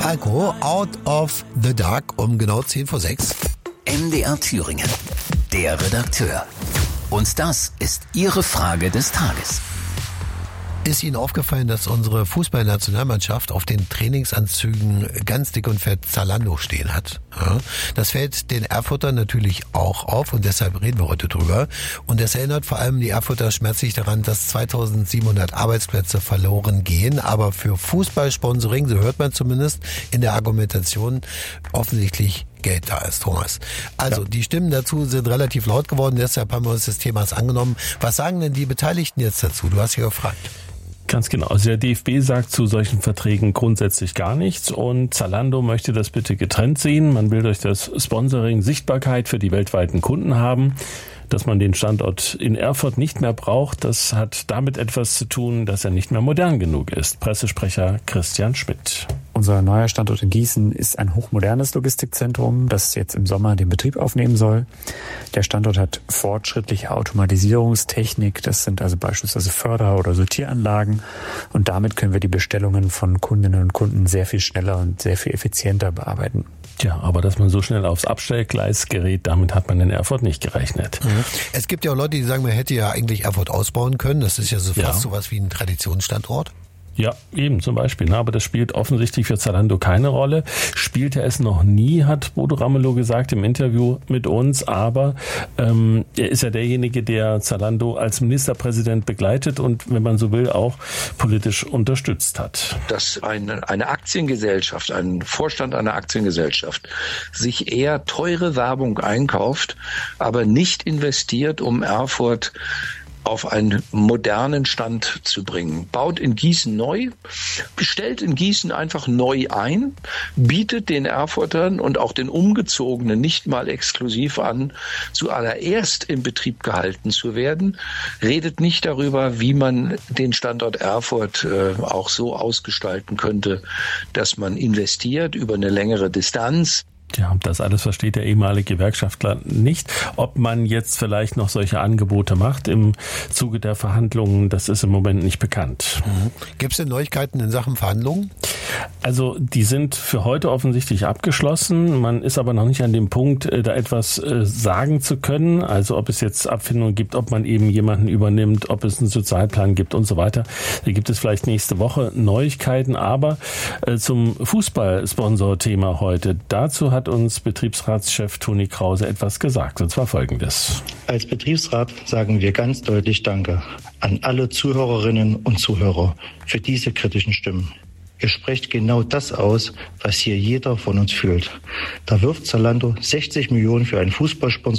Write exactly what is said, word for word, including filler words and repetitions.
Falco, Out of the Dark, um genau zehn vor sechs. M D R Thüringen, der Redakteur. Und das ist Ihre Frage des Tages. Ist Ihnen aufgefallen, dass unsere Fußballnationalmannschaft auf den Trainingsanzügen ganz dick und fett Zalando stehen hat? Ja, das fällt den Erfurtern natürlich auch auf und deshalb reden wir heute drüber. Und das erinnert vor allem die Erfurter schmerzlich daran, dass zweitausendsiebenhundert Arbeitsplätze verloren gehen. Aber für Fußballsponsoring, so hört man zumindest in der Argumentation, offensichtlich Geld da ist, Thomas. Also ja. Die Stimmen dazu sind relativ laut geworden, deshalb haben wir uns des Themas angenommen. Was sagen denn die Beteiligten jetzt dazu? Du hast ja gefragt. Ganz genau. Also der D F B sagt zu solchen Verträgen grundsätzlich gar nichts und Zalando möchte das bitte getrennt sehen. Man will durch das Sponsoring Sichtbarkeit für die weltweiten Kunden haben. Dass man den Standort in Erfurt nicht mehr braucht, das hat damit etwas zu tun, dass er nicht mehr modern genug ist. Pressesprecher Christian Schmidt. Unser neuer Standort in Gießen ist ein hochmodernes Logistikzentrum, das jetzt im Sommer den Betrieb aufnehmen soll. Der Standort hat fortschrittliche Automatisierungstechnik, das sind also beispielsweise Förder- oder Sortieranlagen. Und damit können wir die Bestellungen von Kundinnen und Kunden sehr viel schneller und sehr viel effizienter bearbeiten. Tja, aber dass man so schnell aufs Abstellgleis gerät, damit hat man in Erfurt nicht gerechnet. Mhm. Es gibt ja auch Leute, die sagen, man hätte ja eigentlich Erfurt ausbauen können. Das ist ja so fast ja. sowas wie ein Traditionsstandort. Ja, eben zum Beispiel. Na, aber das spielt offensichtlich für Zalando keine Rolle. Spielte es noch nie, hat Bodo Ramelow gesagt im Interview mit uns. Aber ähm, er ist ja derjenige, der Zalando als Ministerpräsident begleitet und, wenn man so will, auch politisch unterstützt hat. Dass eine, eine Aktiengesellschaft, ein Vorstand einer Aktiengesellschaft sich eher teure Werbung einkauft, aber nicht investiert, um Erfurt auf einen modernen Stand zu bringen. Baut in Gießen neu, stellt in Gießen einfach neu ein, bietet den Erfurtern und auch den Umgezogenen nicht mal exklusiv an, zuallererst im Betrieb gehalten zu werden, redet nicht darüber, wie man den Standort Erfurt äh, auch so ausgestalten könnte, dass man investiert über eine längere Distanz. Ja, das alles versteht der ehemalige Gewerkschaftler nicht. Ob man jetzt vielleicht noch solche Angebote macht im Zuge der Verhandlungen, das ist im Moment nicht bekannt. Mhm. Gibt es denn Neuigkeiten in Sachen Verhandlungen? Also die sind für heute offensichtlich abgeschlossen. Man ist aber noch nicht an dem Punkt, da etwas sagen zu können. Also ob es jetzt Abfindungen gibt, ob man eben jemanden übernimmt, ob es einen Sozialplan gibt und so weiter. Da gibt es vielleicht nächste Woche Neuigkeiten. Aber zum Fußballsponsor-Thema heute, dazu hat uns Betriebsratschef Toni Krause etwas gesagt, und zwar Folgendes. Als Betriebsrat sagen wir ganz deutlich Danke an alle Zuhörerinnen und Zuhörer für diese kritischen Stimmen. Ihr sprecht genau das aus, was hier jeder von uns fühlt. Da wirft Zalando sechzig Millionen für einen Fußballsponsor